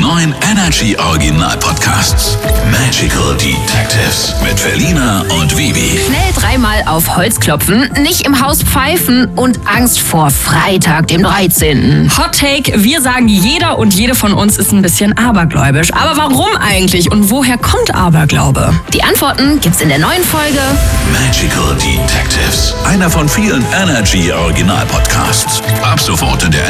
neuen Energy Original Podcasts. Magical Detectives mit Felina und Vivi. Schnell dreimal auf Holz klopfen, nicht im Haus pfeifen und Angst vor Freitag, dem 13. Hot Take, wir sagen, jeder und jede von uns ist ein bisschen abergläubisch. Aber warum eigentlich und woher kommt Aberglaube? Die Antworten gibt's in der neuen Folge Magical Detectives. Einer von vielen Energy Original Podcasts. Ab sofort in der